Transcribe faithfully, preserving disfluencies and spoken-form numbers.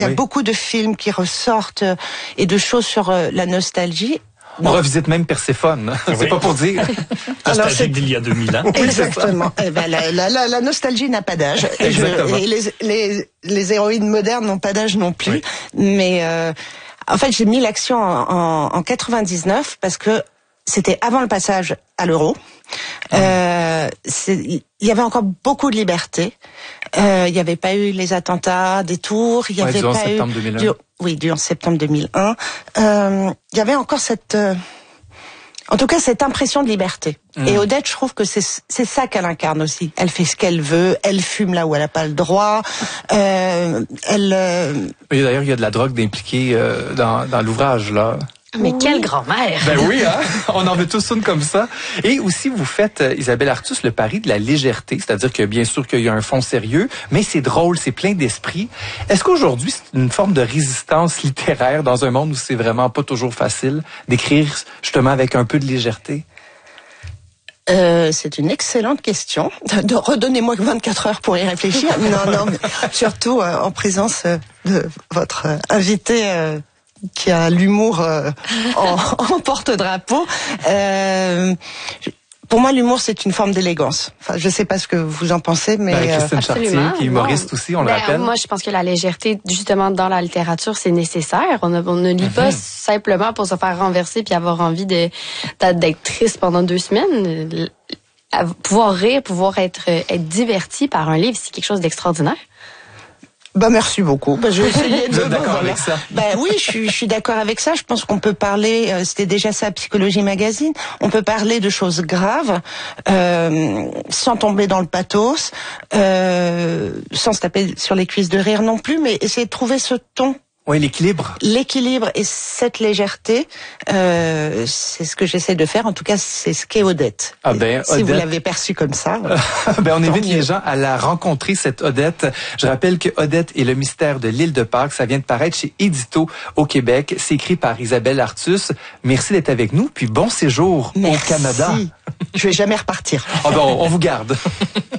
Il y a oui. beaucoup de films qui ressortent et de choses sur la nostalgie. On non. revisite même Perséphone. C'est oui. pas pour dire. Nostalgique d'il y a deux mille ans. Exactement. Eh ben, la, la, la, la nostalgie n'a pas d'âge. Exactement. Et les, les, les héroïnes modernes n'ont pas d'âge non plus. Oui. Mais euh, en fait, j'ai mis l'action en, en, en quatre-vingt-dix-neuf parce que c'était avant le passage à l'euro. Mmh. Euh, il y avait encore beaucoup de liberté. Euh, il n'y avait pas eu les attentats des tours. Il y ouais, avait du onze pas septembre eu deux mille un. du, oui, du onze septembre deux mille un. Euh, il y avait encore cette, euh, en tout cas, cette impression de liberté. Mmh. Et Odette, je trouve que c'est c'est ça qu'elle incarne aussi. Elle fait ce qu'elle veut. Elle fume là où elle n'a pas le droit. Euh, elle. Euh... Oui, d'ailleurs, il y a de la drogue impliquée euh, dans dans l'ouvrage là. Mais oui. Quelle grand-mère! Ben oui, hein? On en veut tous une comme ça. Et aussi, vous faites, euh, Isabelle Artus, le pari de la légèreté. C'est-à-dire que bien sûr qu'il y a un fond sérieux, mais c'est drôle, c'est plein d'esprit. Est-ce qu'aujourd'hui, c'est une forme de résistance littéraire dans un monde où c'est vraiment pas toujours facile d'écrire justement avec un peu de légèreté? Euh, c'est une excellente question. De, redonnez-moi vingt-quatre heures pour y réfléchir. Non, non, mais surtout euh, en présence euh, de votre euh, invité euh, qui a l'humour euh, en, en porte-drapeau. Euh, pour moi, l'humour, c'est une forme d'élégance. Enfin, je sais pas ce que vous en pensez, mais... Ben, Christine euh, Chartier, qui est humoriste non. aussi, on ben, le rappelle. Moi, je pense que la légèreté, justement, dans la littérature, c'est nécessaire. On, a, on ne lit mm-hmm. pas simplement pour se faire renverser puis avoir envie de, d'être triste pendant deux semaines. Pouvoir rire, pouvoir être, être diverti par un livre, c'est quelque chose d'extraordinaire. Bah merci beaucoup. Bah, je vais essayer de. Vous êtes d'accord avec ça? Bah oui, je suis, je suis d'accord avec ça. Je pense qu'on peut parler. Euh, c'était déjà ça, Psychologie Magazine. On peut parler de choses graves euh, sans tomber dans le pathos, euh, sans se taper sur les cuisses de rire non plus, mais essayer de trouver ce ton. Oui, l'équilibre. L'équilibre et cette légèreté, euh, c'est ce que j'essaie de faire. En tout cas, c'est ce qu'est Odette. Ah ben, si Odette... vous l'avez perçue comme ça. ben, on invite les gens à la rencontrer, cette Odette. Je rappelle que Odette et le mystère de l'île de Pâques, ça vient de paraître chez Édito au Québec. C'est écrit par Isabelle Artus. Merci d'être avec nous, puis bon séjour Merci. au Canada. Je vais jamais repartir. Ah ben, on vous garde.